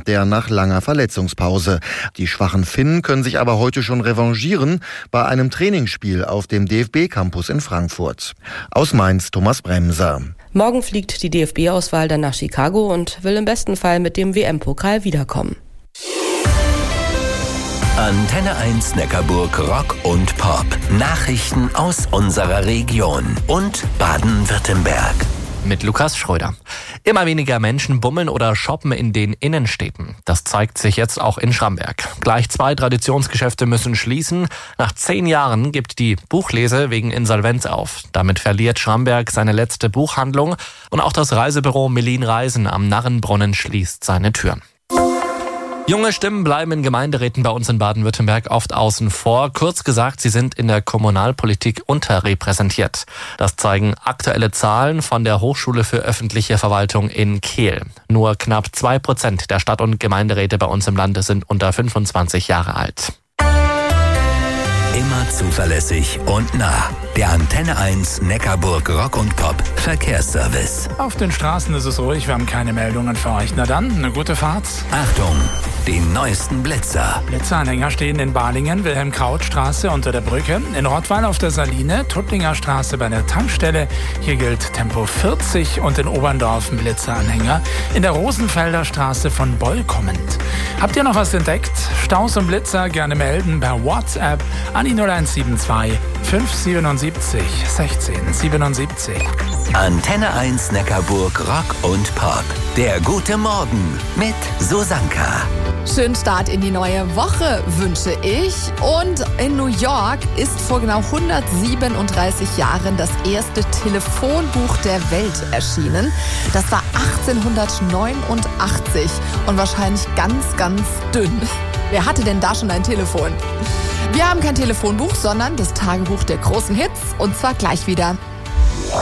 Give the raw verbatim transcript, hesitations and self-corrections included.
der nach langer Verletzungspause. Die schwachen Finnen können sich aber heute schon revanchieren bei einem Trainingsspiel auf dem D F B-Campus in Frankfurt. Aus Mainz Thomas Bremser. Morgen fliegt die D F B-Auswahl dann nach Chicago und will im besten Fall mit dem W M-Pokal wiederkommen. Antenne eins Neckarburg Rock und Pop. Nachrichten aus unserer Region und Baden-Württemberg. Mit Lukas Schröder. Immer weniger Menschen bummeln oder shoppen in den Innenstädten. Das zeigt sich jetzt auch in Schramberg. Gleich zwei Traditionsgeschäfte müssen schließen. Nach zehn Jahren gibt die Buchlese wegen Insolvenz auf. Damit verliert Schramberg seine letzte Buchhandlung. Und auch das Reisebüro Melin Reisen am Narrenbrunnen schließt seine Türen. Junge Stimmen bleiben in Gemeinderäten bei uns in Baden-Württemberg oft außen vor. Kurz gesagt, sie sind in der Kommunalpolitik unterrepräsentiert. Das zeigen aktuelle Zahlen von der Hochschule für öffentliche Verwaltung in Kehl. Nur knapp zwei Prozent der Stadt- und Gemeinderäte bei uns im Land sind unter fünfundzwanzig Jahre alt. Immer zuverlässig und nah. Der Antenne eins Neckarburg Rock und Pop Verkehrsservice. Auf den Straßen ist es ruhig, wir haben keine Meldungen für euch. Na dann, eine gute Fahrt. Achtung, die neuesten Blitzer. Blitzeranhänger stehen in Balingen, Wilhelm-Kraut-Straße unter der Brücke, in Rottweil auf der Saline, Tuttlinger Straße bei der Tankstelle. Hier gilt Tempo vierzig und in Oberndorf ein Blitzeranhänger. In der Rosenfelder Straße von Boll kommend. Habt ihr noch was entdeckt? Staus und Blitzer gerne melden per WhatsApp an die null eins sieben zwei fünf siebenundsiebzig sechzehn siebenundsiebzig. Antenne eins Neckarburg Rock und Pop. Der gute Morgen mit Susanka. Schönen Start in die neue Woche wünsche ich. Und in New York ist vor genau hundertsiebenunddreißig Jahren das erste Telefonbuch der Welt erschienen. Das war achtzehnhundertneunundachtzig und wahrscheinlich ganz, ganz dünn. Wer hatte denn da schon ein Telefon? Wir haben kein Telefonbuch, sondern das Tagebuch der großen Hits und zwar gleich wieder.